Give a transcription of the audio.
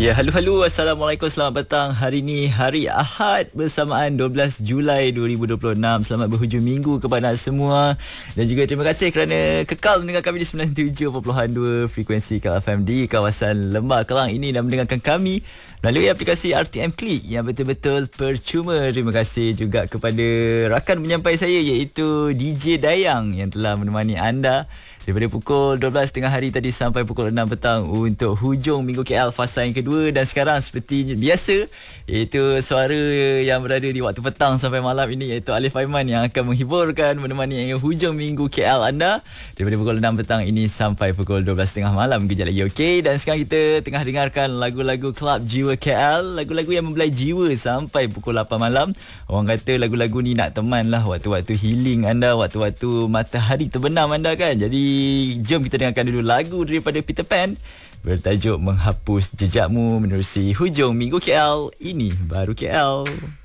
Ya, halo. Assalamualaikum. Selamat petang. Hari ini hari Ahad bersamaan 12 Julai 2026. Selamat berhujung minggu kepada semua. Dan juga terima kasih kerana kekal mendengar kami di 97.2 frekuensi KFM di kawasan Lembah Kelang ini dan mendengarkan kami melalui aplikasi RTM Klik yang betul-betul percuma. Terima kasih juga kepada rakan penyampai saya iaitu DJ Dayang yang telah menemani anda daripada pukul 12 tengah hari tadi sampai pukul 6 petang untuk hujung minggu KL fasa yang kedua. Dan sekarang seperti biasa iaitu suara yang berada di waktu petang sampai malam ini iaitu Alif Aiman yang akan menghiburkan menemani hujung minggu KL anda daripada pukul 6 petang ini sampai pukul 12 tengah malam. Kejap lagi okey. Dan sekarang kita tengah dengarkan lagu-lagu Klub Jiwa KL, lagu-lagu yang membelai jiwa sampai pukul 8 malam. Orang kata lagu-lagu ni nak teman lah waktu-waktu healing anda, waktu-waktu matahari terbenam anda kan. Jadi jom kita dengarkan dulu lagu daripada Peter Pan bertajuk Menghapus Jejakmu menerusi hujung minggu KL. Ini baru KL.